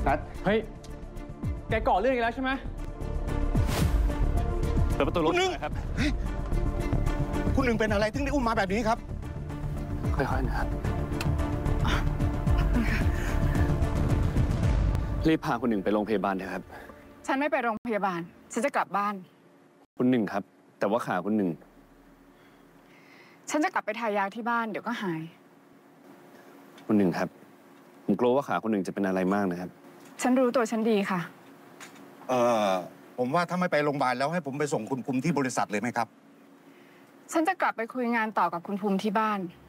นัทเฮ้ยแกก่อเรื่องอีกแล้วใช่ไหมเปิดประตูรถหน่อยครับคุณหนึ่งเป็นอะไรถึงได้อุ้มมาแบบนี้ครับค่อยๆนะครับรีบพาคุณหนึ่งไปโรงพยาบาลเถอะครับฉันไม่ไปโรงพยาบาลฉันจะกลับบ้านคุณหนึ่งครับแต่ว่าขาคุณหนึ่งฉันจะกลับไปทายาที่บ้านเดี๋ยวก็หายคุณหนึ่งครับผมกลัวว่าขาคุณหนึ่งจะเป็นอะไรมากนะครับฉันรู้ตัวฉันดีค่ะผมว่าถ้าไม่ไปโรงพยาบาลแล้วให้ผมไปส่งคุณภูมิที่บริษัทเลยไหมครับฉันจะกลับไปคุยงานต่อกับคุณภูมิที่บ้าน